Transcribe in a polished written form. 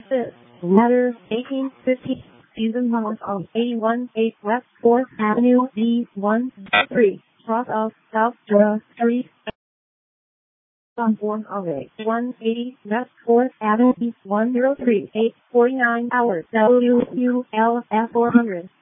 This letter 1850 season house on 81-8 West 4th Avenue D1 3 cross of South Dura Street. On form of a 180 West 4th Avenue 103 849 hours WULF 400.